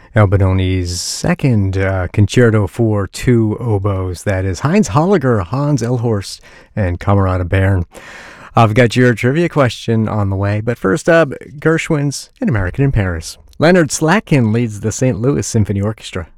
Albinoni's second concerto for two oboes. That is Heinz Holliger, Hans Elhorst, and Camerata Bern. I've got your trivia question on the way, but first up, Gershwin's An American in Paris. Leonard Slatkin leads the St. Louis Symphony Orchestra.